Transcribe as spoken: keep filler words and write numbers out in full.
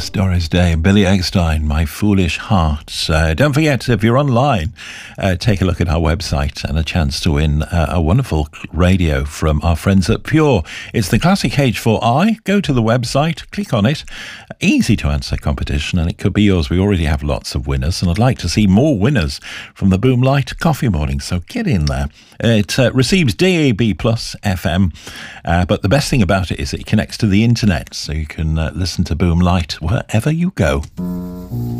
That's Doris Day and Billy Eckstein, My Foolish Heart. Uh, don't forget, if you're online, uh, take a look at our website and a chance to win uh, a wonderful radio from our friends at Pure. It's the Classic H four i. Go to the website, click on it. Easy to answer competition, and it could be yours. We already have lots of winners, and I'd like to see more winners from the Boom Light Coffee Morning, so get in there. It uh, receives D A B plus F M, uh, but the best thing about it is it connects to the internet, so you can uh, listen to Boom Light wherever you go.